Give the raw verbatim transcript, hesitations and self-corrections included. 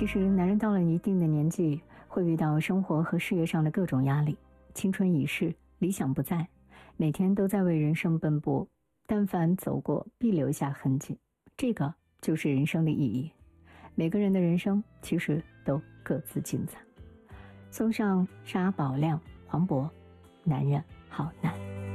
其实男人到了一定的年纪，会遇到生活和事业上的各种压力，青春已逝，理想不在，每天都在为人生奔波，但凡走过必留下痕迹，这个就是人生的意义。每个人的人生其实都各自精彩。送上沙宝亮、黄渤，男人好难。